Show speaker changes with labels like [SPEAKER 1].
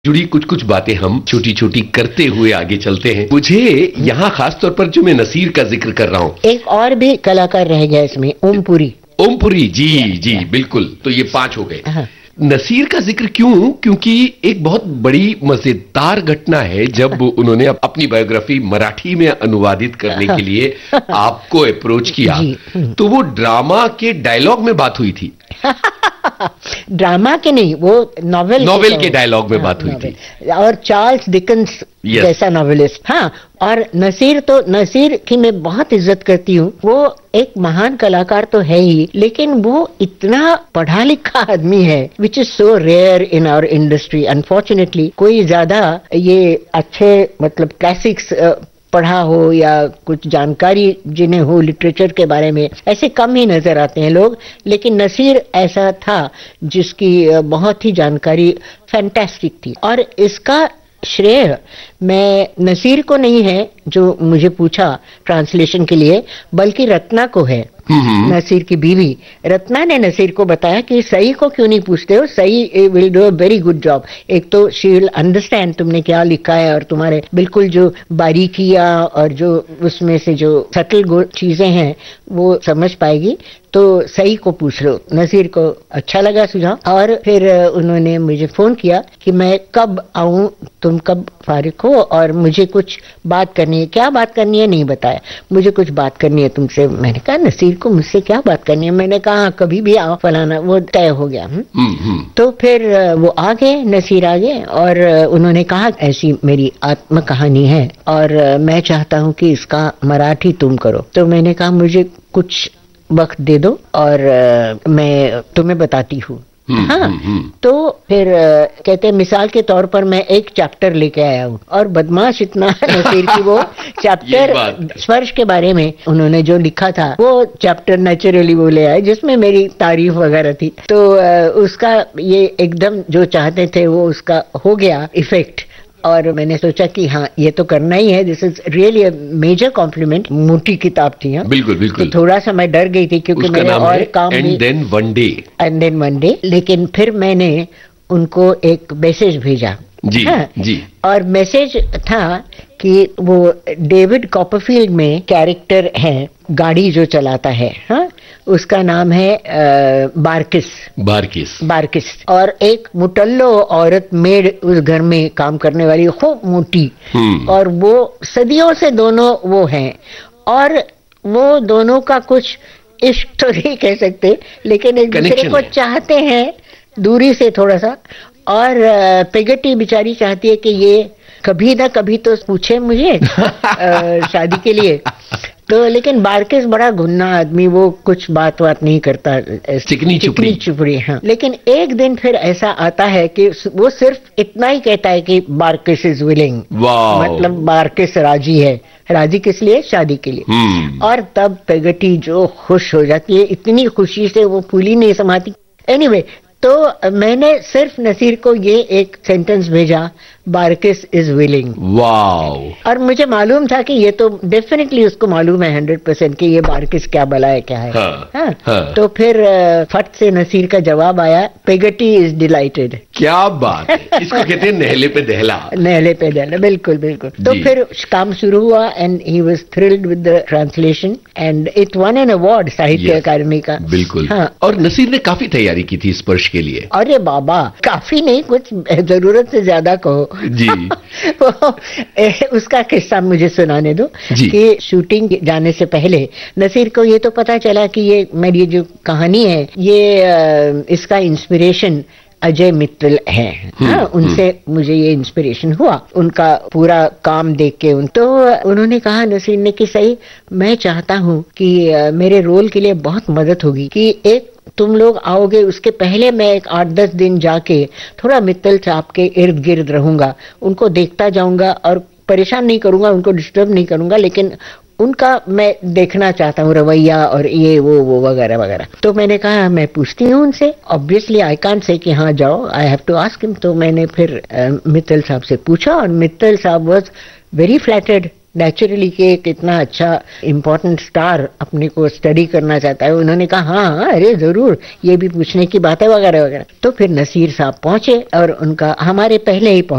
[SPEAKER 1] जुड़ी कुछ कुछ बातें हम छोटी छोटी करते हुए आगे चलते हैं। मुझे यहाँ खास तौर पर जो मैं नसीर का जिक्र कर रहा हूँ,
[SPEAKER 2] एक और भी कलाकार रह गया इसमें, ओमपुरी।
[SPEAKER 1] ओमपुरी जी जी बिल्कुल, तो ये 5 हो गए। नसीर का जिक्र क्यों? क्योंकि एक बहुत बड़ी मजेदार घटना है जब उन्होंने अपनी बायोग्राफी मराठी में अनुवादित करने के लिए आपको अप्रोच किया, तो वो ड्रामा के डायलॉग में बात हुई थी।
[SPEAKER 2] ड्रामा के नहीं, वो नॉवेल
[SPEAKER 1] के डायलॉग में बात हुई थी,
[SPEAKER 2] और चार्ल्स डिकन्स जैसा नॉवेलिस्ट। हाँ, और नसीर की मैं बहुत इज्जत करती हूँ। वो एक महान कलाकार तो है ही, लेकिन वो इतना पढ़ा लिखा आदमी है, which is so rare in our industry. Unfortunately कोई ज्यादा ये अच्छे मतलब क्लासिक्स पढ़ा हो या कुछ जानकारी जिन्हें हो लिटरेचर के बारे में, ऐसे कम ही नजर आते हैं लोग। लेकिन नसीर ऐसा था जिसकी बहुत ही जानकारी फैंटास्टिक थी, और इसका श्रेय मैं नसीर को नहीं है जो मुझे पूछा ट्रांसलेशन के लिए, बल्कि रत्ना को है। नसीर की बीवी रत्ना ने नसीर को बताया कि सही को क्यों नहीं पूछते हो, सही will do a very good job. एक तो शी विल अंडरस्टैंड तुमने क्या लिखा है, और तुम्हारे बिल्कुल जो बारीकियां और जो उसमें से जो सटल चीजें हैं वो समझ पाएगी, तो सही को पूछ लो। नसीर को अच्छा लगा सुझाव, और फिर उन्होंने मुझे फोन किया कि मैं कब आऊं, तुम कब फारिग हो, और मुझे कुछ बात करनी है। क्या बात करनी है नहीं बताया, मुझे कुछ बात करनी है तुमसे। मैंने कहा नसीर को मुझसे क्या बात करनी है? मैंने कहा कभी भी आओ फलाना, वो तय हो गया। तो फिर वो आ गए, नसीर आ गए, और उन्होंने कहा ऐसी मेरी आत्म कहानी है और मैं चाहता हूँ कि इसका मराठी तुम करो। तो मैंने कहा मुझे कुछ वक्त दे दो और मैं तुम्हें बताती हूँ। हाँ, तो फिर कहते हैं मिसाल के तौर पर मैं एक चैप्टर लेके आया हूँ, और बदमाश इतना नसीर की वो चैप्टर स्पर्श के बारे में उन्होंने जो लिखा था, वो चैप्टर नेचुरली वो ले आए जिसमें मेरी तारीफ वगैरह थी। तो उसका ये एकदम जो चाहते थे वो उसका हो गया इफेक्ट, और मैंने सोचा कि हाँ ये तो करना ही है। This is really a major complement. मोटी किताब थी। हाँ
[SPEAKER 1] बिल्कुल बिल्कुल।
[SPEAKER 2] तो थोड़ा सा मैं डर गई थी क्योंकि मैंने और काम
[SPEAKER 1] एंड देन वन डे,
[SPEAKER 2] लेकिन फिर मैंने उनको एक मैसेज भेजा
[SPEAKER 1] जी। हाँ, जी।
[SPEAKER 2] और मैसेज था कि वो डेविड कॉपरफील्ड में कैरेक्टर है, गाड़ी जो चलाता है, हाँ, उसका नाम है बारकिस, और एक मुटल्लो औरत मेड उस घर में काम करने वाली, खूब मोटी, और वो सदियों से दोनों वो हैं, और वो दोनों का कुछ इश्क तो नहीं कह सकते, लेकिन एक दूसरे को चाहते हैं दूरी से थोड़ा सा। और पेगटी बेचारी चाहती है कि ये कभी ना कभी तो पूछे मुझे शादी के लिए। तो लेकिन बारकिस बड़ा घुन्ना आदमी, वो कुछ बात नहीं करता, चिकनी चुपड़ी। हाँ, लेकिन एक दिन फिर ऐसा आता है कि वो सिर्फ इतना ही कहता है कि बारकिस इज विलिंग, मतलब बारकिस राजी है। राजी किस लिए? शादी के लिए। और तब पेगटी जो खुश हो जाती है, इतनी खुशी से वो फूली नहीं समाती। एनीवे, तो मैंने सिर्फ नसीर को ये एक सेंटेंस भेजा, बारकिस इज विलिंग। वाओ। और मुझे मालूम था कि ये तो डेफिनेटली उसको मालूम है 100% कि ये बारकिस क्या बला है, क्या है। हाँ। तो फिर फट से नसीर का जवाब आया, पेगटी इज डिलाइटेड।
[SPEAKER 1] क्या बात है, इसको कहते हैं नहले पे दहला।
[SPEAKER 2] बिल्कुल बिल्कुल। तो फिर काम शुरू हुआ, and he was thrilled with the translation, and it one an award साहित्य अकादमी का।
[SPEAKER 1] बिल्कुल। हाँ। और नसीर ने काफी तैयारी की थी स्पर्श के लिए।
[SPEAKER 2] अरे बाबा, काफी नहीं, कुछ जरूरत से ज्यादा कहो
[SPEAKER 1] जी।
[SPEAKER 2] उसका किस्सा मुझे सुनाने दो कि शूटिंग जाने से पहले नसीर को ये तो पता चला कि ये मेरी जो कहानी है, ये इसका इंस्पिरेशन अजय मित्तल है। हाँ, उनसे मुझे ये इंस्पिरेशन हुआ, उनका पूरा काम देख के। तो उन्होंने कहा नसीर ने कि सही, मैं चाहता हूँ कि मेरे रोल के लिए बहुत मदद होगी कि एक तुम लोग आओगे उसके पहले मैं एक 8-10 दिन जाके थोड़ा मित्तल साहब के इर्द गिर्द रहूंगा, उनको देखता जाऊंगा और परेशान नहीं करूंगा, उनको डिस्टर्ब नहीं करूंगा, लेकिन उनका मैं देखना चाहता हूँ रवैया और ये वो वगैरह वगैरह। तो मैंने कहा मैं पूछती हूँ उनसे, ऑब्वियसली आई कांट से कि हाँ जाओ, I have to ask him. तो मैंने फिर मित्तल साहब से पूछा, और मित्तल साहब वाज वेरी फ्लैटर्ड नेचुरली कि एक इतना अच्छा इम्पोर्टेंट स्टार अपने को स्टडी करना चाहता है। उन्होंने कहा हाँ अरे जरूर, ये भी पूछने की बात है वगैरह वगैरह। तो फिर नसीर साहब पहुंचे, और उनका हमारे पहले ही